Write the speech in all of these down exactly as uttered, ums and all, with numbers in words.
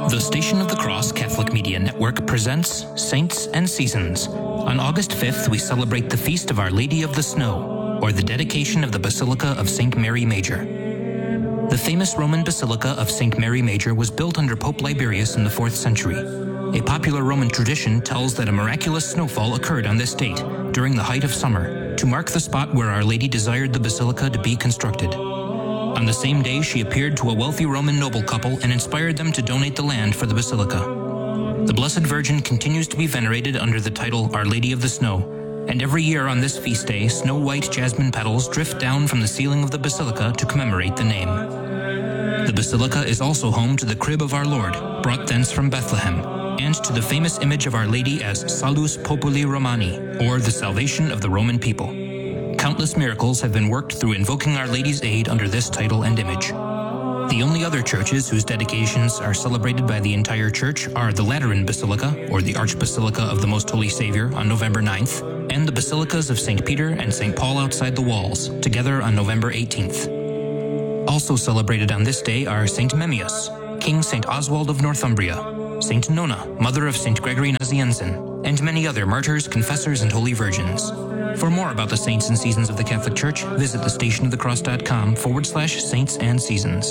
The Station of the Cross Catholic Media Network presents Saints and Seasons. On August fifth, we celebrate the Feast of Our Lady of the Snow, or the dedication of the Basilica of Saint Mary Major. The famous Roman Basilica of Saint Mary Major was built under Pope Liberius in the fourth century. A popular Roman tradition tells that a miraculous snowfall occurred on this date, during the height of summer, to mark the spot where Our Lady desired the basilica to be constructed. On the same day, she appeared to a wealthy Roman noble couple and inspired them to donate the land for the basilica. The Blessed Virgin continues to be venerated under the title Our Lady of the Snow, and every year on this feast day, snow-white jasmine petals drift down from the ceiling of the basilica to commemorate the name. The basilica is also home to the crib of our Lord, brought thence from Bethlehem, and to the famous image of Our Lady as Salus Populi Romani, or the salvation of the Roman people. Countless miracles have been worked through invoking Our Lady's aid under this title and image. The only other churches whose dedications are celebrated by the entire church are the Lateran Basilica, or the Archbasilica of the Most Holy Savior, on November ninth, and the Basilicas of Saint Peter and Saint Paul outside the walls, together on November eighteenth. Also celebrated on this day are Saint Memmius, King Saint Oswald of Northumbria, Saint Nona, mother of Saint Gregory Nazianzen, and many other martyrs, confessors, and holy virgins. For more about the saints and seasons of the Catholic Church, visit thestationofthecross.com forward slash saints and seasons.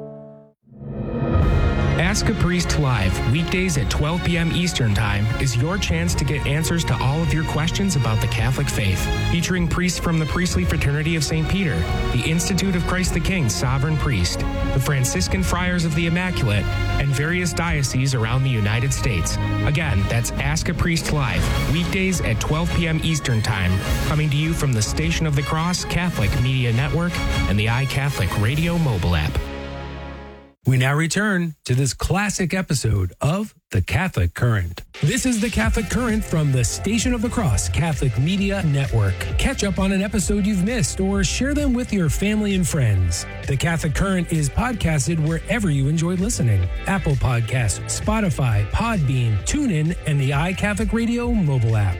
Ask a Priest Live, weekdays at twelve p.m. Eastern Time, is your chance to get answers to all of your questions about the Catholic faith. Featuring priests from the Priestly Fraternity of Saint Peter, the Institute of Christ the King Sovereign Priest, the Franciscan Friars of the Immaculate, and various dioceses around the United States. Again, that's Ask a Priest Live, weekdays at twelve p.m. Eastern Time, coming to you from the Station of the Cross Catholic Media Network and the iCatholic Radio mobile app. We now return to this classic episode of The Catholic Current. This is The Catholic Current from the Station of the Cross Catholic Media Network. Catch up on an episode you've missed or share them with your family and friends. The Catholic Current is podcasted wherever you enjoy listening. Apple Podcasts, Spotify, Podbean, TuneIn, and the iCatholic Radio mobile app.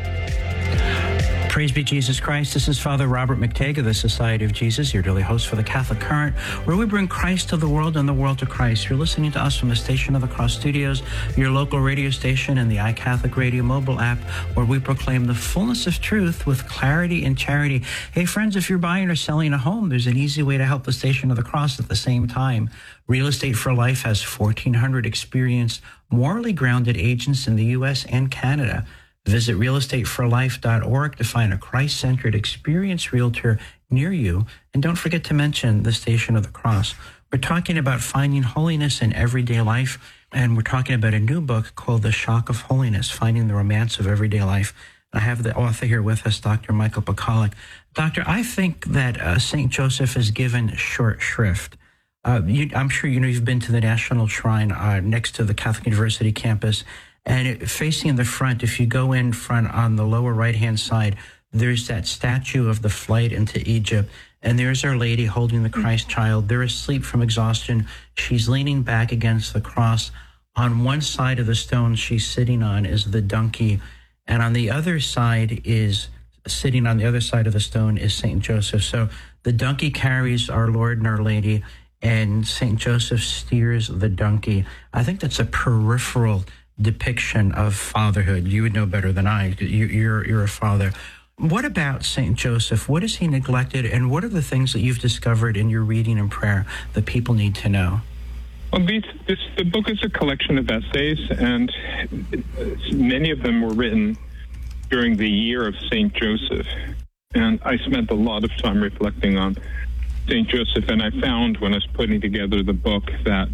Praise be Jesus Christ. This is Father Robert McTague of the Society of Jesus, your daily host for the Catholic Current, where we bring Christ to the world and the world to Christ. You're listening to us from the Station of the Cross Studios, your local radio station, and the iCatholic Radio mobile app, where we proclaim the fullness of truth with clarity and charity. Hey, friends, if you're buying or selling a home, there's an easy way to help the Station of the Cross at the same time. Real Estate for Life has fourteen hundred experienced, morally grounded agents in the U S and Canada. Visit real estate for life dot org to find a Christ-centered, experienced realtor near you. And don't forget to mention the Station of the Cross. We're talking about finding holiness in everyday life, and we're talking about a new book called The Shock of Holiness, Finding the Romance of Everyday Life. I have the author here with us, Doctor Michael Pacolic. Doctor, I think that uh, Saint Joseph is given short shrift. Uh, you, I'm sure you know you've been to the National Shrine uh, next to the Catholic University campus. And it, facing the front, if you go in front on the lower right-hand side, there's that statue of the flight into Egypt. And there's Our Lady holding the Christ child. They're asleep from exhaustion. She's leaning back against the cross. On one side of the stone she's sitting on is the donkey. And on the other side is, sitting on the other side of the stone is Saint Joseph. So the donkey carries our Lord and Our Lady, and Saint Joseph steers the donkey. I think that's a peripheral depiction of fatherhood. You would know better than I. You, you're you're a father. What about Saint Joseph? What is he neglected, and what are the things that you've discovered in your reading and prayer that people need to know? Well, these, this, the book is a collection of essays, and many of them were written during the year of Saint Joseph. And I spent a lot of time reflecting on Saint Joseph, and I found when I was putting together the book that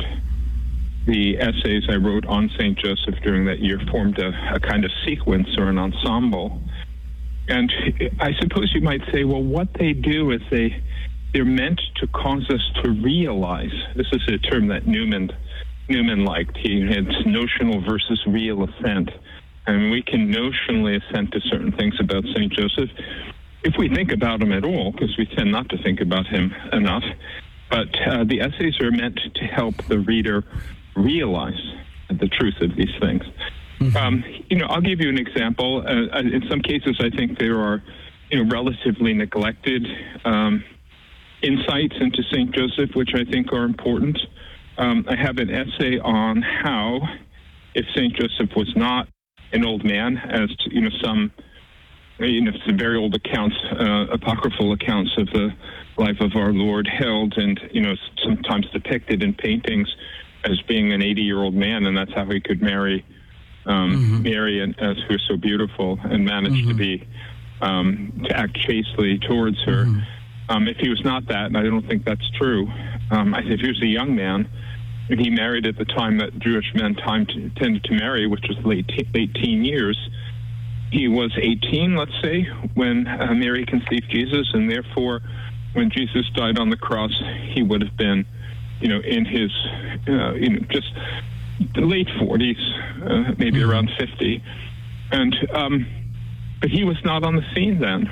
the essays I wrote on Saint Joseph during that year formed a, a kind of sequence or an ensemble. And I suppose you might say, well, what they do is they, they're meant to cause us to realize. This is a term that Newman, Newman liked. He had notional versus real assent. And we can notionally assent to certain things about Saint Joseph if we think about him at all, because we tend not to think about him enough. But uh, the essays are meant to help the reader realize the truth of these things. Mm-hmm. Um, you know, I'll give you an example. Uh, in some cases, I think there are, you know, relatively neglected um, insights into Saint Joseph, which I think are important. Um, I have an essay on how, if Saint Joseph was not an old man, as you know, some you know, some very old accounts, uh, apocryphal accounts of the life of our Lord held, and you know, sometimes depicted in paintings as being an eighty-year-old man, and that's how he could marry um, mm-hmm. Mary, and as who was so beautiful, and managed mm-hmm. to be um, to act chastely towards her. Mm-hmm. Um, if he was not that, and I don't think that's true, um, if he was a young man, and he married at the time that Jewish men time to, tended to marry, which was late t- late teen years. He was eighteen, let's say, when uh, Mary conceived Jesus, and therefore, when Jesus died on the cross, he would have been, you know, in his, uh, you know, just the late forties, uh, maybe mm-hmm. around fifty, and um, but he was not on the scene then.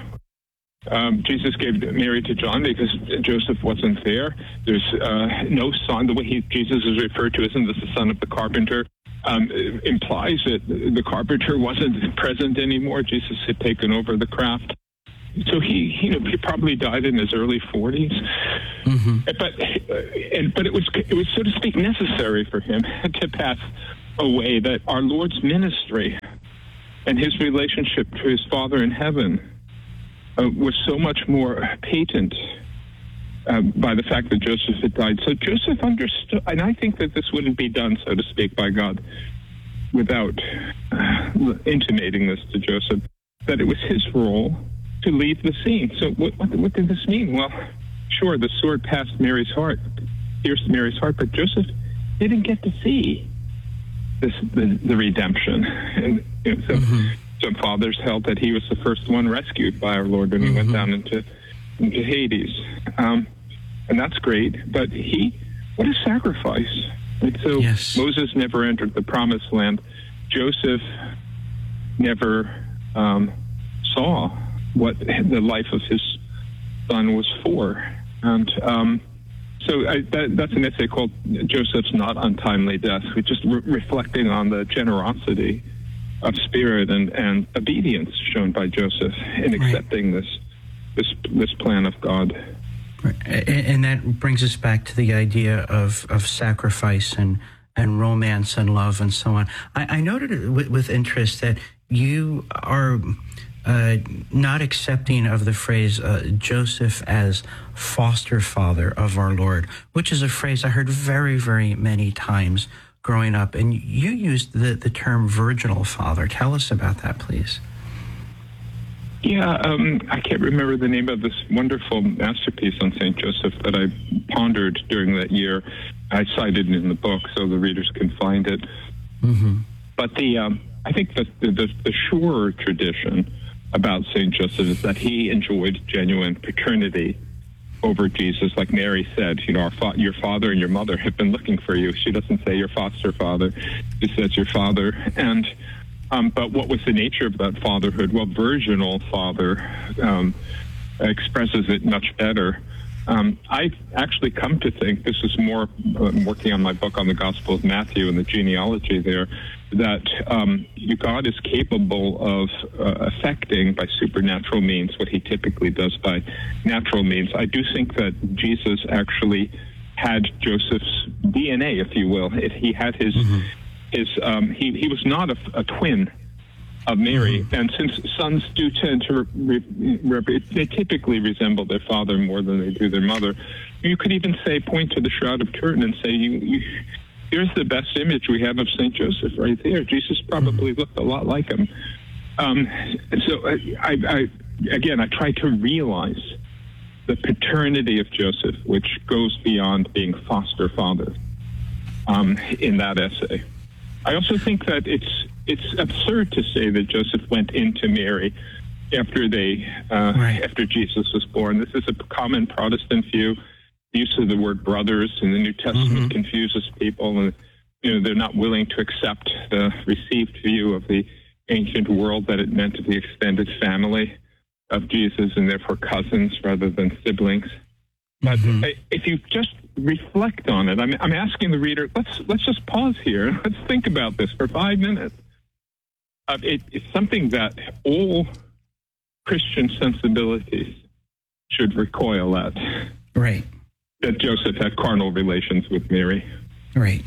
Um, Jesus gave Mary to John because Joseph wasn't there. There's uh, no son. The way he, Jesus is referred to isn't as the son of the carpenter. Um, implies that the carpenter wasn't present anymore. Jesus had taken over the craft. So he, you know, he probably died in his early forties. Mm-hmm. But, and, but it was, it was, so to speak, necessary for him to pass away, that our Lord's ministry and his relationship to his Father in heaven uh, was so much more patent uh, by the fact that Joseph had died. So Joseph understood, and I think that this wouldn't be done, so to speak, by God without uh, intimating this to Joseph, that it was his role to leave the scene. So what, what, what did this mean? Well, sure, the sword passed Mary's heart, pierced Mary's heart, but Joseph didn't get to see this the, the redemption. And you know, so mm-hmm. some fathers held that he was the first one rescued by our Lord when mm-hmm. he went down into into Hades. Um, and that's great, but he, what a sacrifice. And so yes. Moses never entered the promised land. Joseph never um, saw what the life of his son was for. And um, so I, that, that's an essay called Joseph's Not Untimely Death, which is re- reflecting on the generosity of spirit and, and obedience shown by Joseph in accepting right. this this this plan of God. Right. And that brings us back to the idea of, of sacrifice and, and romance and love and so on. I, I noted with, with interest that you are uh, not accepting of the phrase uh, Joseph as foster father of our Lord, which is a phrase I heard very, very many times growing up. And you used the, the term virginal father. Tell us about that, please. Yeah, um, I can't remember the name of this wonderful masterpiece on Saint Joseph that I pondered during that year. I cited it in the book so the readers can find it. Mm-hmm. But the um, I think the, the, the surer tradition about Saint Joseph is that he enjoyed genuine paternity over Jesus. Like Mary said, you know, our fa- your father and your mother have been looking for you. She doesn't say your foster father. She says your father. And Um, but what was the nature of that fatherhood? Well, virginal father um, expresses it much better. Um, I've actually come to think, this is more, I'm working on my book on the Gospel of Matthew and the genealogy there, that um, God is capable of uh, affecting by supernatural means what he typically does by natural means. I do think that Jesus actually had Joseph's D N A, if you will. If he had his... Mm-hmm. Is um, he, he was not a, a twin of Mary, mm-hmm. and since sons do tend to, re, re, they typically resemble their father more than they do their mother. You could even say, point to the Shroud of Turin and say, you, you, here's the best image we have of Saint Joseph right there. Jesus probably mm-hmm. looked a lot like him. Um, so I, I, I, again, I try to realize the paternity of Joseph, which goes beyond being foster father um, in that essay. I also think that it's it's absurd to say that Joseph went into Mary after they uh, right. after Jesus was born. This is a common Protestant view. The use of the word brothers in the New Testament mm-hmm. confuses people, and you know they're not willing to accept the received view of the ancient world that it meant the extended family of Jesus and therefore cousins rather than siblings. But mm-hmm. if you just reflect on it, I'm, I'm asking the reader, let's let's just pause here. Let's think about this for five minutes. Uh, it, it's something that all Christian sensibilities should recoil at. Right. That Joseph had carnal relations with Mary. Right.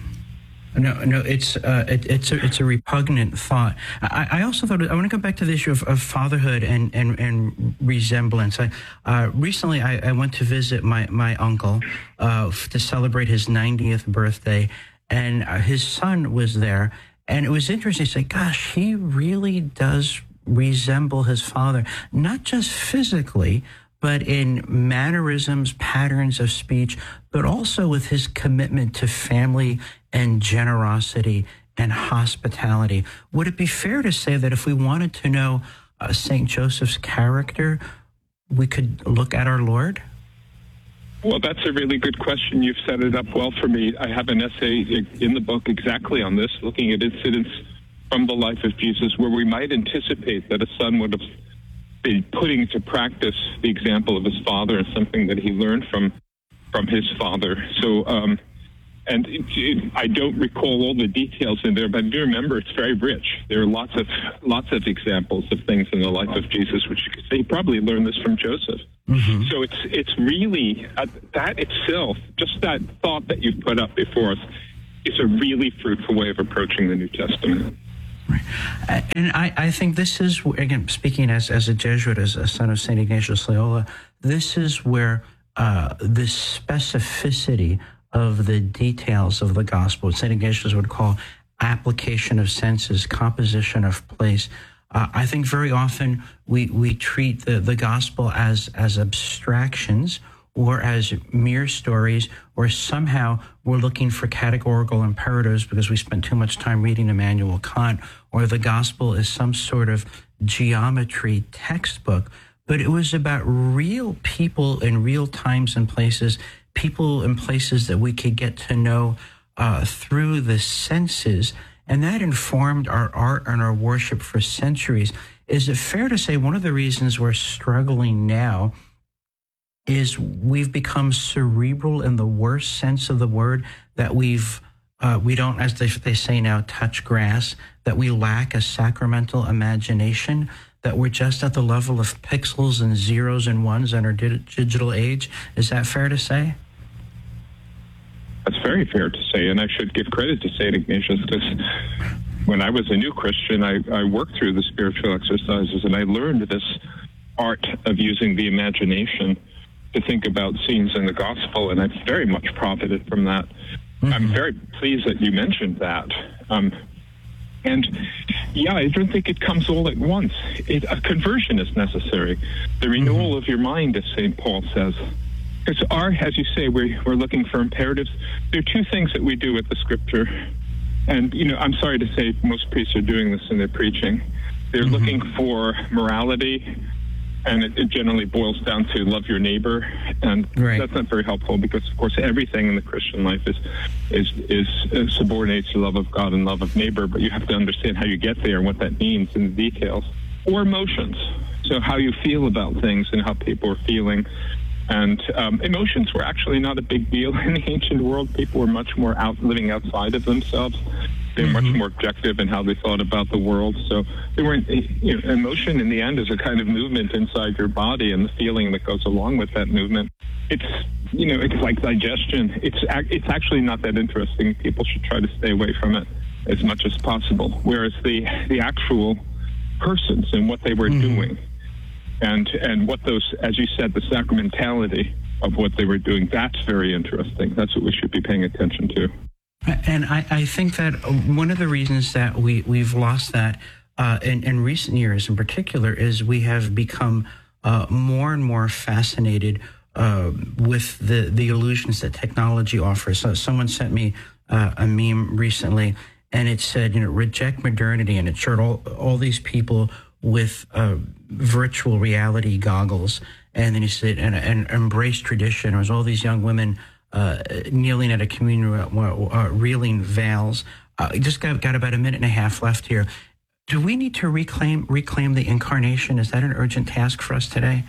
No, no, it's uh, it, it's a, it's a repugnant thought. I, I also thought I want to come back to the issue of, of fatherhood and and, and resemblance. I, uh, recently, I, I went to visit my my uncle uh, to celebrate his ninetieth birthday, and uh, his son was there, and it was interesting to say, "Gosh, he really does resemble his father, not just physically, but in mannerisms, patterns of speech, but also with his commitment to family and generosity and hospitality." Would it be fair to say that if we wanted to know uh, Saint Joseph's character, we could look at our Lord? Well, that's a really good question. You've set it up well for me. I have an essay in the book exactly on this, looking at incidents from the life of Jesus where we might anticipate that a son would have been putting into practice the example of his father and something that he learned from from his father. So, um, and it, it, I don't recall all the details in there, but I do remember it's very rich. There are lots of lots of examples of things in the life of Jesus, which you could say he probably learned this from Joseph. Mm-hmm. So it's it's really uh, that itself, just that thought that you've put up before us, is a really fruitful way of approaching the New Testament. Right. And I, I think this is, again, speaking as, as a Jesuit, as a son of Saint Ignatius Loyola, this is where uh, the specificity of the details of the gospel, what Saint Ignatius would call application of senses, composition of place. Uh, I think very often we, we treat the, the gospel as, as abstractions or as mere stories, or somehow we're looking for categorical imperatives because we spent too much time reading Immanuel Kant, or the gospel is some sort of geometry textbook. But it was about real people in real times and places, people and places that we could get to know uh, through the senses, and that informed our art and our worship for centuries. Is it fair to say one of the reasons we're struggling now is we've become cerebral in the worst sense of the word, that we've uh, we don't, as they, they say now, touch grass, that we lack a sacramental imagination, that we're just at the level of pixels and zeros and ones in our di- digital age? Is that fair to say? That's very fair to say, and I should give credit to Saint Ignatius, because when I was a new Christian, I, I worked through the spiritual exercises, and I learned this art of using the imagination to think about scenes in the gospel, and I've very much profited from that. Mm-hmm. I'm very pleased that you mentioned that. Um, and yeah, I don't think it comes all at once. It, a conversion is necessary. The renewal mm-hmm. of your mind, as Saint Paul says. Because our, as you say, we're, we're looking for imperatives. There are two things that we do with the scripture. And, you know, I'm sorry to say most priests are doing this in their preaching. They're mm-hmm. looking for morality, and it, it generally boils down to love your neighbor, and right. that's not very helpful because, of course, everything in the Christian life is is is uh, subordinates to love of God and love of neighbor. But you have to understand how you get there and what that means in the details. Or emotions, so how you feel about things and how people are feeling. And um, emotions were actually not a big deal in the ancient world. People were much more out living outside of themselves. They were mm-hmm. much more objective in how they thought about the world. So they weren't, you know, emotion in the end is a kind of movement inside your body, and the feeling that goes along with that movement. It's, you know, it's like digestion. It's it's actually not that interesting. People should try to stay away from it as much as possible. Whereas the the actual persons and what they were mm-hmm. doing, and and what those, as you said, the sacramentality of what they were doing, that's very interesting. That's what we should be paying attention to. And I, I think that one of the reasons that we, we've lost that uh, in, in recent years in particular is we have become uh, more and more fascinated uh, with the, the illusions that technology offers. So someone sent me uh, a meme recently, and it said, you know, reject modernity, and it showed all, all these people with uh, virtual reality goggles. And then he said, and, and embrace tradition. It was all these young women Uh, kneeling at a communion, uh, uh, reeling veils. Uh, just got, got about a minute and a half left here. Do we need to reclaim reclaim the incarnation? Is that an urgent task for us today?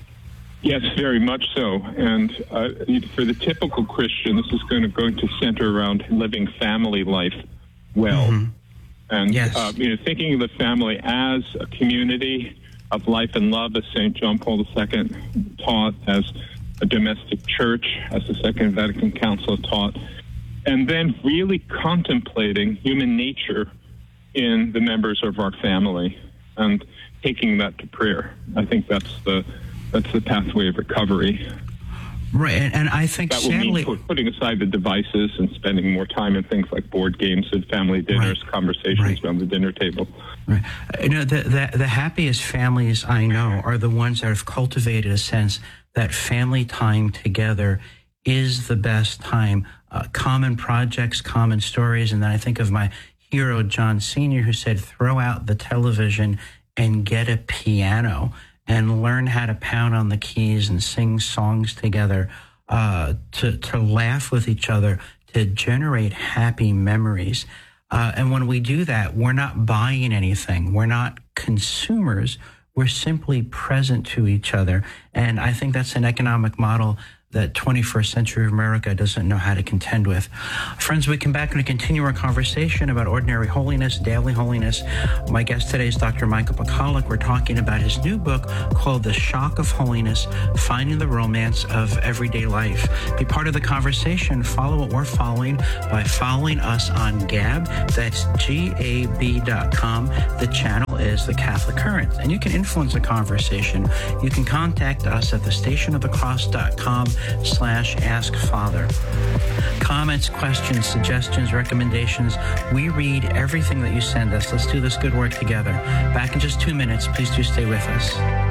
Yes, very much so. And uh, for the typical Christian, this is going to going to center around living family life well, mm-hmm. and yes. uh, you know, thinking of the family as a community of life and love, as Saint John Paul the Second taught, as a domestic church, as the Second Vatican Council taught, and then really contemplating human nature in the members of our family and taking that to prayer. I think that's the that's the pathway of recovery. Right, and, and I think that will sadly, mean putting aside the devices and spending more time in things like board games and family dinners, right. conversations right. around the dinner table. Right. You know, the, the the happiest families I know are the ones that have cultivated a sense that family time together is the best time. Uh, common projects, common stories, and then I think of my hero John Senior, who said, "Throw out the television and get a piano and learn how to pound on the keys and sing songs together, uh, to, to laugh with each other, to generate happy memories." Uh, and when we do that, we're not buying anything. We're not consumers. We're simply present to each other. And I think that's an economic model that twenty-first century America doesn't know how to contend with. Friends, we come back and continue our conversation about ordinary holiness, daily holiness. My guest today is Doctor Michael Pacalek. We're talking about his new book called The Shock of Holiness, Finding the Romance of Everyday Life. Be part of the conversation. Follow what we're following by following us on Gab. That's G A B dot com. The channel is The Catholic Current. And you can influence the conversation. You can contact us at the station of the cross dot com slash ask father. Comments, questions, suggestions, recommendations. We read everything that you send us. Let's do this good work together. Back in just two minutes. Please do stay with us.